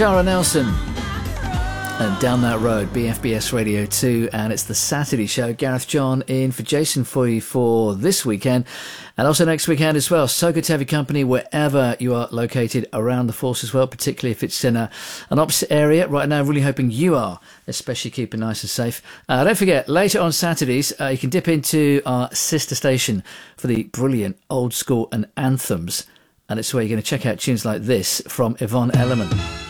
Shara Nelson. And Down That Road, BFBS Radio 2, and it's the Saturday show. Gareth John in for Jason for you for this weekend, and also next weekend as well. So good to have your company wherever you are located around the force as well, particularly if it's in an opposite area. Right now, really hoping you are, especially keeping nice and safe. Don't forget, later on Saturdays, you can dip into our sister station for the brilliant old school and anthems, and it's where you're going to check out tunes like this from Yvonne Elliman.